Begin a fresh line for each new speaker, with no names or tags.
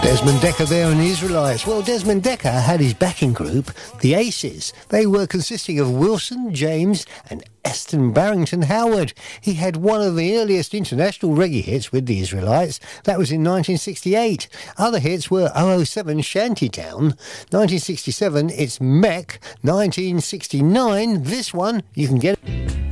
Desmond Dekker there and the Israelites. Well, Desmond Dekker had his backing group, the Aces. They were consisting of Wilson, James and Eston Barrington Howard. He had one of the earliest international reggae hits with the Israelites. That was in 1968. Other hits were 007 Shantytown, 1967 It's Mech, 1969 this one, you can get it.